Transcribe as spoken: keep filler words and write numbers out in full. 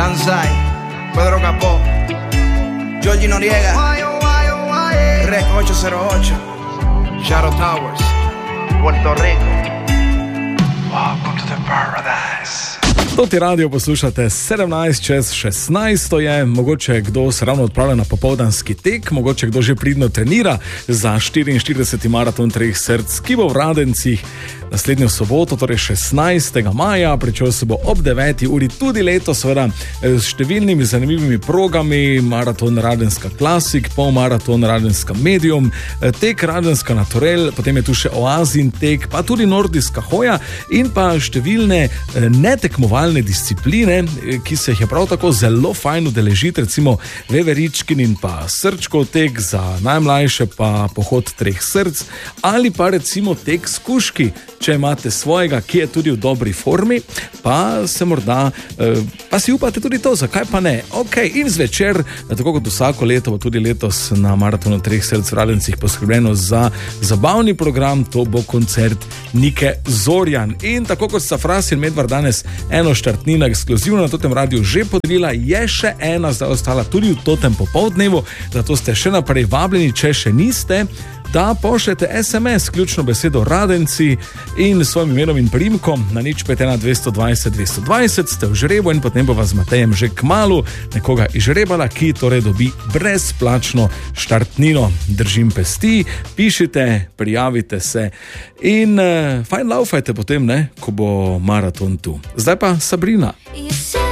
Lanzai, Pedro Capó, Georgie Noriega, Rec ocho cero ocho, Shadow Towers, Puerto Rico. Welcome to the paradise. Toti radio poslušate sedemnajst čez šestnajst, to je mogoče kdo se ravno odpravlja na popoldanski tek, mogoče kdo že pridno trenira za štiriinštirideseti maraton treh src, ki bo v Radencih naslednjo soboto, torej šestnajstega maja, pričel se bo ob deveti uri tudi leto, seveda s številnimi zanimivimi programi, maraton Radenska Klasik, polmaraton Radenska Medium, tek Radenska Naturel, potem je tu še Oazin tek, pa tudi nordijska hoja in pa številne netekmovalne discipline, ki se jih je prav tako zelo fajn udeležiti, recimo Veveričkin in pa Srčkov tek, za najmlajše pa pohod treh src, ali pa recimo tek Skuški, če imate svojega, ki je tudi v dobri formi, pa se morda, pa si upate tudi to, zakaj pa ne? Ok, in zvečer, tako kot vsako leto, tudi letos na maratonu treh src v Radencih poskrbljeno za zabavni program, to bo koncert Nike Zorjan. In tako kot sta Fras in Medvard danes eno štartnino ekskluzivno na totem radiju že podelila, je še ena zdaj ostala tudi v totem popoldnevu, zato ste še naprej vabljeni, če še niste, da pošljete es em es, ključno besedo Radenci in svojim imenom in priimkom na nič pet ena dvesto dvajset dvesto dvajset, ste v žrebu in potem bo vas z Matejem že kmalu nekoga izžrebala, ki torej dobi brezplačno štartnino. Držim pesti, pišite, prijavite se in uh, fajn laufajte potem, ne, ko bo maraton tu. Zdaj pa Sabrina.